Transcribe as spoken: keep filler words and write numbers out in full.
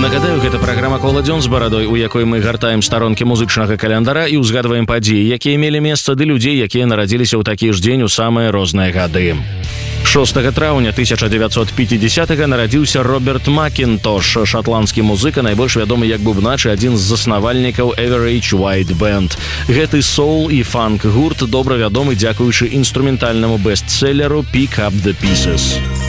Нагадаю, гэта праграма «Коладзён» з барадой, у якой мы гартаем старонкі музычнага календара і ўзгадваем падзеі, якія мелі месца, ды людзей, якія нарадзіліся ў такі ж дзень у самыя розныя гады. шостага траўня тысяча дзевяцьсот пяцідзясятага нарадзіўся Роберт Макінтош, шатландскі музыка, найбольш вядомы як бубнач і адзін з заснавальнікаў Average White Band. Гэты соул і фанк-гурт добра вядомы дзякуючы інструментальнаму бестселеру «Pick Up The Pieces».